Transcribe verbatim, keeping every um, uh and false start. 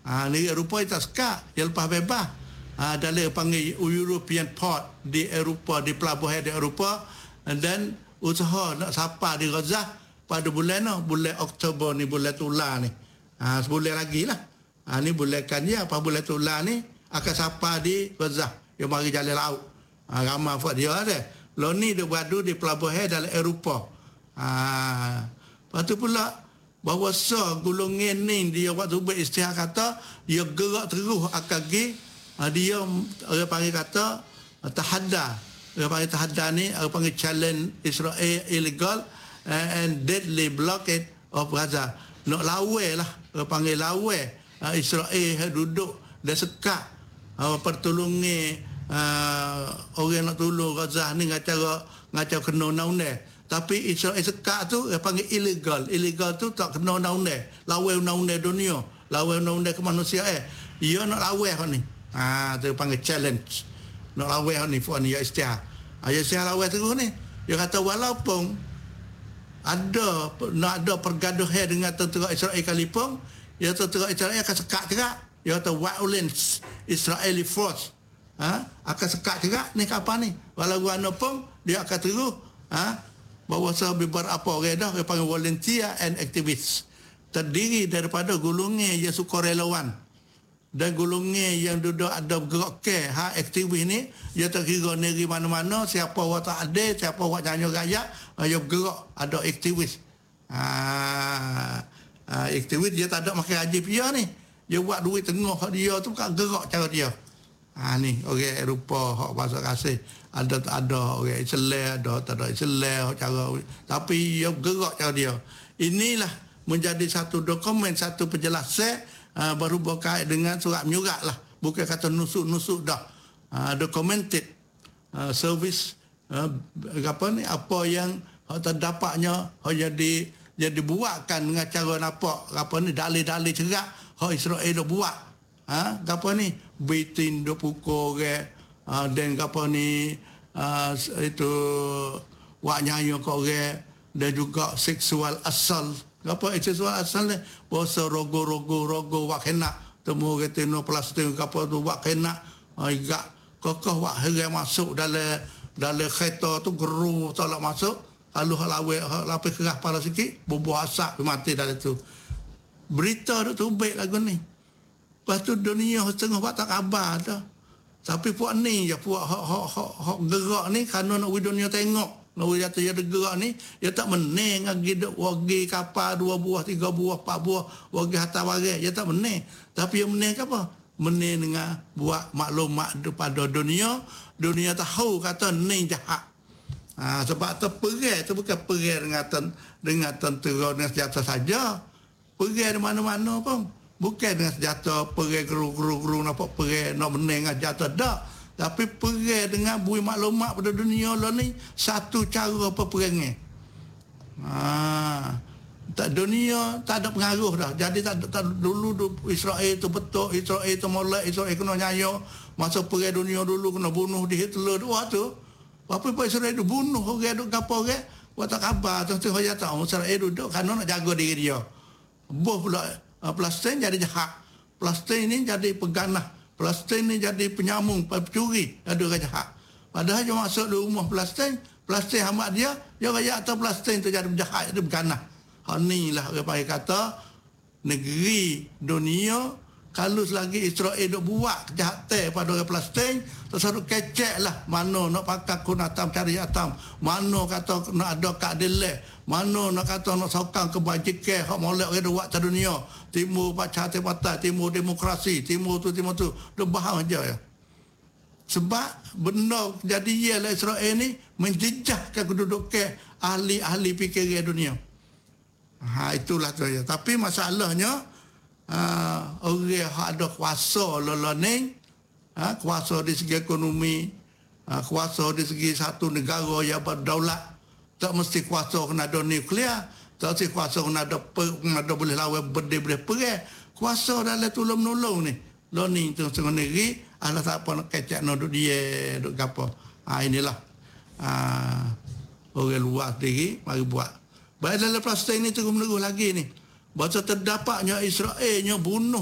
Ha, negeri Eropah tak sekat, dia lepas bebas. Ha, dalam panggil European Port di Eropah, di pelabuhan di Eropah, dan usaha nak sapa di Gaza pada bulan no, bulan Oktober ni, bulan tular ni. Ha, sebulan lagi lah. Ha, ni bulan Kanya, apa bulan tular ni akan sapa di Gaza. Dia mari jalan laut. Ha, ramai buat dia ada. Lo ni dia beradu di pelabuhan dalam Eropah. Ha, lepas tu pula bahawa so golongan ni dia waktu beristihad kata dia gerak terus akan pergi, dia orang panggil kata tahadda, orang panggil tahadda ni orang panggil challenge Israel illegal and deadly blockade of Gaza. Nak lawan lah, orang panggil lawan Israel duduk dan sekat pertolongan uh, orang nak tolong Gaza ni ngacara ngacara kena undang-undang. Tapi Israel sekat tu dia panggil illegal. Illegal tu tak kena undang-undang. Lawan undang-undang dunia, lawan undang-undang kemanusiaan. Dia nak lawan hak ni. Ha, tu panggil challenge. Nak lawan hak ni fuan ya istihad. Ha, ya istihad lawan terus ni. Dia kata walaupun ada nak ada pergaduhan dengan tentera Israel sekalipun, ya tentera Israel akan sekat juga. Dia kata violence Israeli force. Ha, akan sekat juga ni kapan ni. Walaupun dia akan terus ha bahawa beberapa orang dah dia panggil volunteer and activists, terdiri daripada golongan yang sukarelawan dan golongan yang duduk ada bergerak ke ha aktivis ni. Dia terkira negeri mana-mana, siapa orang tak ada, siapa orang nyanyi rakyat, dia bergerak, ada aktivis. Ha, ha aktivis dia tak ada makan haji dia ni, dia buat duit tengah dia tu bukan gerak cara dia. Ha ni orang Eropah hak bahasa kasih, ada tak ada orang Islam, ada tak ada Islam cara, tapi dia gerak cara dia. Inilah menjadi satu dokumen, satu penjelasan uh, baru berkait dengan surat menyurat lah, bukan kata nusuk-nusuk dah. Uh, documented uh, service uh, apa ni, apa yang terdapatnya hak jadi jadi buatkan dengan cara nampak apa ni dalil-dalil cerak hak Israel dah buat. Ha, apa ni beating duk pukul orang, ha, dan apa ni uh, itu wak nyanyi ke orang, dan juga seksual asal. Apa seksual asal ni bahasa rogo-rogo rogo wak kena temu kata no plastik apa tu wak kena agak kokoh wak herai masuk dalam dalam kereta tu geru tolak masuk, lalu halawe lapis keras kepala sikit bubuh asap mati dalam tu. Berita tu baik lagu ni. Lepas tu dunia setengah buat tak khabar dah. Tapi puak ni je, puak hak hak hak hak gerak ni kerana nak dunia tengok. Nak jatuh dia gerak ni, dia tak meneng lagi duk wagi kapal dua buah, tiga buah, empat buah, wagi hantar barang. Dia tak meneng. Tapi yang meneng apa? Meneng dengan buat maklumat kepada dunia. Dunia tahu kata ni jahat. Ha, sebab tu perang tu bukan perang dengan ten, dengan tentera dengan senjata saja. Perang di mana-mana pun. Bukan dengan senjata perang geru-geru-geru nampak perang nak menang dengan senjata dah. Tapi perang dengan bui maklumat pada dunia lah ni satu cara apa perangnya. Ha, tak dunia tak ada pengaruh dah. Jadi tak, tak dulu Israel tu betul, Israel tu molek, Israel kena nyayo. Masa perang dunia dulu kena bunuh di Hitler dua tu. Apa apa Israel tu bunuh orang duk gapo orang. Buat tak khabar tu tu dia tahu Israel duduk kerana nak jaga diri dia. Boh pula Uh, Palestin jadi jahat. Palestin ni jadi peganah. Palestin ni jadi penyambung, pencuri. Ada orang jahat. Padahal dia masuk di rumah Palestin, Palestin hamat dia, dia rakyat atau Palestin tu jadi jahat, jadi peganah. Hal ni lah orang panggil kata negeri dunia. Kalau selagi Israel duk buat kejahatan pada orang Palestin, tersebut kecek lah mana nak pakai kun atam cari atam, mana kata nak ada keadilan, mana nak kata nak sokong kebajikan hak molek orang buat di dunia. Timur pacah tempatan, timur demokrasi, timur tu timur tu, dah bahang aja ya. Sebab benda jadi ialah Israel ni menjejahkan kedudukan ahli-ahli fikiran dunia. Ha, itulah tu ya. Tapi masalahnya Uh, orang yang ada kuasa lola ni, uh, kuasa di segi ekonomi, uh, kuasa di segi satu negara yang berdaulat, tak mesti kuasa kena ada nuklear, tak mesti kuasa kena ada, kena ada boleh lawan berdeh-berdeh perang. Kuasa dalam tolong menolong ni, lo ni tu setengah negeri, alah tak apa nak kecek nak duduk dia, duduk apa. Ha, inilah uh, orang luar sendiri, mari buat. Baik dalam Palestin ni terus menerus lagi ni. Baca terdapatnya Israelnya bunuh